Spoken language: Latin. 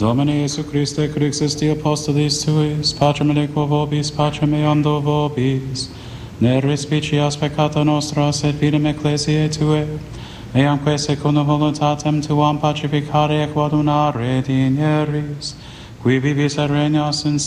Domine Iesu Christe, Crixus de Apostolis Tuis, Patrem aliquo vobis, Patrem eando vobis, ne respicias peccata nostra, sed fidem ecclesiae Tue, eamque secundum voluntatem Tuam pacificare et quadunare dineris, qui vivis et regnas in